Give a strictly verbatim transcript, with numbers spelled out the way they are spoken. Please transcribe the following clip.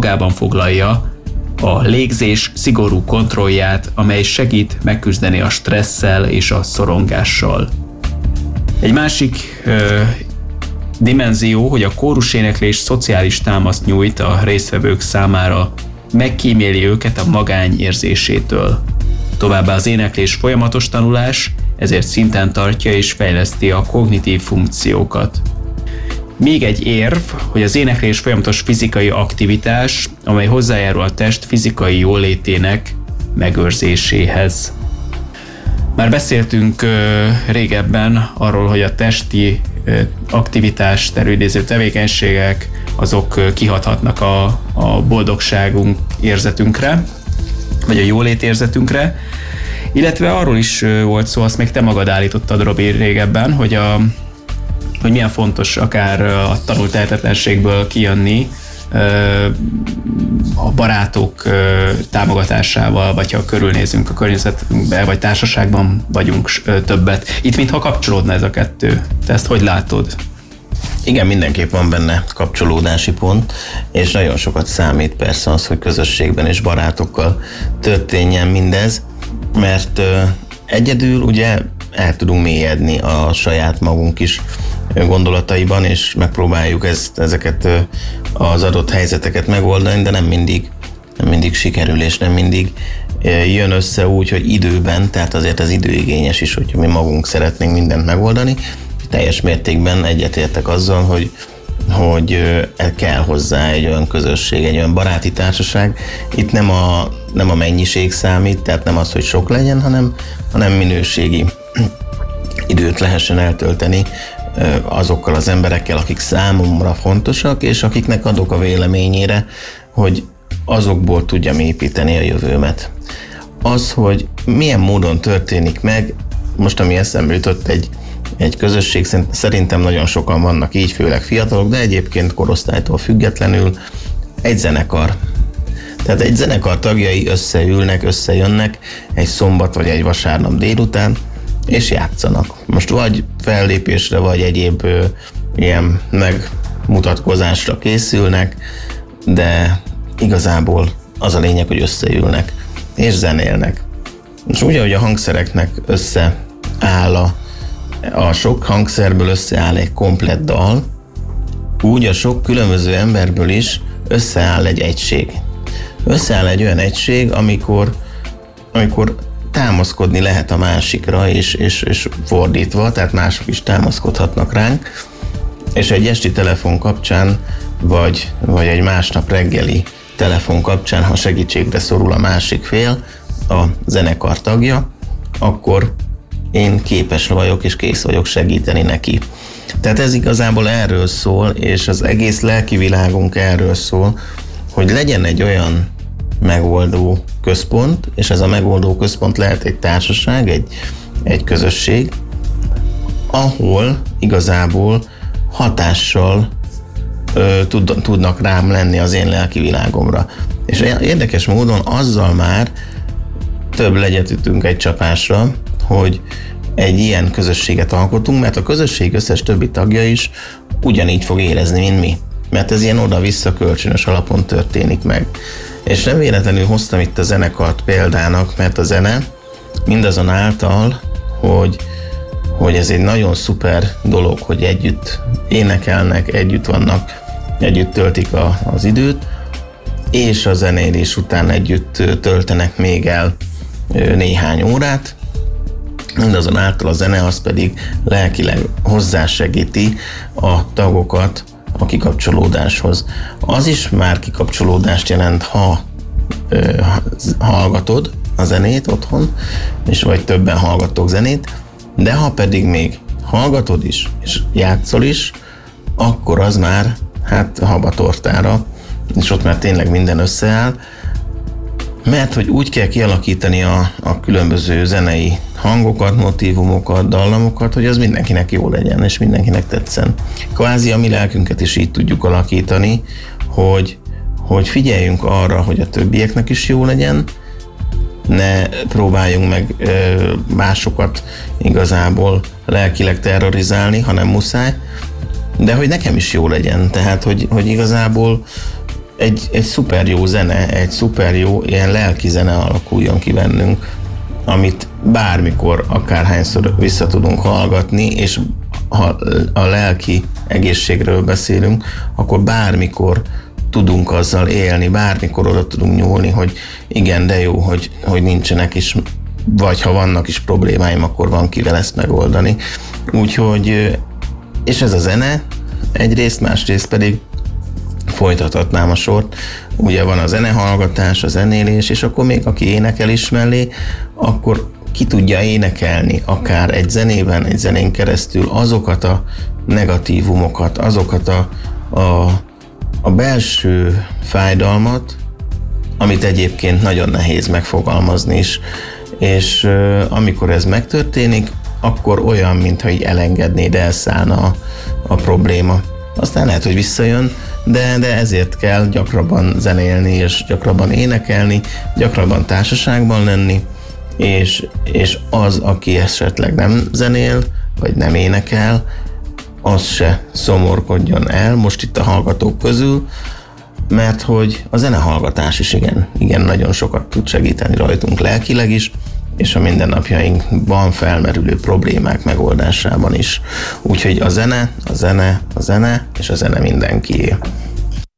magában foglalja a légzés szigorú kontrollját, amely segít megküzdeni a stresszel és a szorongással. Egy másik ö, dimenzió, hogy a kóruséneklés szociális támaszt nyújt a résztvevők számára, megkíméli őket a magány érzésétől. Továbbá az éneklés folyamatos tanulás, ezért szinten tartja és fejleszti a kognitív funkciókat. Még egy érv, hogy az éneklés folyamatos fizikai aktivitás, amely hozzájárul a test fizikai jólétének megőrzéséhez. Már beszéltünk ö, régebben arról, hogy a testi ö, aktivitás, terülidéző tevékenységek, azok ö, kihathatnak a, a boldogságunk érzetünkre, vagy a jólét érzetünkre, illetve arról is ö, volt szó, azt még te magad állítottad, Robi, régebben, hogy, a, hogy milyen fontos akár a tanult tehetetlenségből kijönni, a barátok támogatásával, vagy ha körülnézünk a környezetünkbe, vagy társaságban vagyunk többet. Itt mintha kapcsolódna ez a kettő. Te ezt hogy látod? Igen, mindenképp van benne kapcsolódási pont, és nagyon sokat számít persze az, hogy közösségben és barátokkal történjen mindez, mert egyedül ugye el tudunk mélyedni a saját magunk is gondolataiban, és megpróbáljuk ezt, ezeket az adott helyzeteket megoldani, de nem mindig, nem mindig sikerül, és nem mindig jön össze úgy, hogy időben, tehát azért az időigényes is, hogyha mi magunk szeretnénk mindent megoldani. Teljes mértékben egyetértek azzal, hogy, hogy kell hozzá egy olyan közösség, egy olyan baráti társaság. Itt nem a, nem a mennyiség számít, tehát nem az, hogy sok legyen, hanem, hanem minőségi időt lehessen eltölteni azokkal az emberekkel, akik számomra fontosak, és akiknek adok a véleményére, hogy azokból tudjam építeni a jövőmet. Az, hogy milyen módon történik meg, most ami eszembe jutott, egy, egy közösség, szerintem nagyon sokan vannak így, főleg fiatalok, de egyébként korosztálytól függetlenül, egy zenekar. Tehát egy zenekar tagjai összeülnek, összejönnek egy szombat vagy egy vasárnap délután, és játszanak. Most vagy fellépésre, vagy egyéb ö, ilyen megmutatkozásra készülnek, de igazából az a lényeg, hogy összeülnek, és zenélnek. És úgy, ahogy a hangszereknek összeáll a, a sok hangszerből összeáll egy komplett dal, úgy a sok különböző emberből is összeáll egy egység. Összeáll egy olyan egység, amikor, amikor támaszkodni lehet a másikra, és, és, és fordítva, tehát mások is támaszkodhatnak ránk, és egy esti telefon kapcsán, vagy, vagy egy másnap reggeli telefon kapcsán, ha segítségre szorul a másik fél, a zenekar tagja, akkor én képes vagyok, és kész vagyok segíteni neki. Tehát ez igazából erről szól, és az egész lelki világunk erről szól, hogy legyen egy olyan megoldó központ, és ez a megoldó központ lehet egy társaság, egy, egy közösség, ahol igazából hatással ö, tud, tudnak rám lenni az én lelki világomra. És érdekes módon azzal már több legyet ütünk egy csapásra, hogy egy ilyen közösséget alkotunk, mert a közösség összes többi tagja is ugyanígy fog érezni, mint mi. Mert ez ilyen oda-vissza kölcsönös alapon történik meg. És nem véletlenül hoztam itt a zenekart példának, mert a zene mindazonáltal, hogy, hogy ez egy nagyon szuper dolog, hogy együtt énekelnek, együtt vannak, együtt töltik a, az időt, és a zenélés után együtt töltenek még el néhány órát. Mindazonáltal a zene az pedig lelkileg hozzásegíti a tagokat a kikapcsolódáshoz. Az is már kikapcsolódást jelent, ha ö, hallgatod a zenét otthon, és vagy többen hallgatok zenét, de ha pedig még hallgatod is, és játszol is, akkor az már hát habatortára, és ott már tényleg minden összeáll, mert hogy úgy kell kialakítani a, a különböző zenei hangokat, motívumokat, dallamokat, hogy az mindenkinek jó legyen, és mindenkinek tetszen. Kvázi a mi lelkünket is így tudjuk alakítani, hogy, hogy figyeljünk arra, hogy a többieknek is jó legyen, ne próbáljunk meg ö, másokat igazából lelkileg terrorizálni, hanem muszáj, de hogy nekem is jó legyen. Tehát, hogy, hogy igazából egy, egy szuper jó zene, egy szuper jó ilyen lelki zene alakuljon ki bennünk, amit bármikor, akárhányszor vissza tudunk hallgatni, és ha a lelki egészségről beszélünk, akkor bármikor tudunk azzal élni, bármikor oda tudunk nyúlni, hogy igen, de jó, hogy, hogy nincsenek is, vagy ha vannak is problémáim, akkor van kivel ezt megoldani. Úgyhogy, és ez a zene egyrészt, másrészt pedig folytathatnám a sort. Ugye van a zenehallgatás, a zenélés, és akkor még aki énekel is mellé, akkor ki tudja énekelni akár egy zenében, egy zenén keresztül azokat a negatívumokat, azokat a, a, a belső fájdalmat, amit egyébként nagyon nehéz megfogalmazni is. És uh, amikor ez megtörténik, akkor olyan, mintha így elengednéd, elszállna a, a probléma. Aztán lehet, hogy visszajön, de, de ezért kell gyakrabban zenélni, és gyakrabban énekelni, gyakrabban társaságban lenni, és, és az, aki esetleg nem zenél, vagy nem énekel, az se szomorkodjon el most itt a hallgatók közül, mert hogy a zenehallgatás is igen, igen nagyon sokat tud segíteni rajtunk lelkileg is, és a mindennapjainkban felmerülő problémák megoldásában is. Úgyhogy a zene, a zene, a zene, és a zene mindenkié.